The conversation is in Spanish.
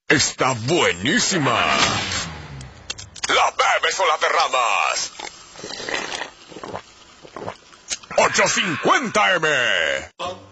Está buenísima. La bebes o la derramas. 850 M.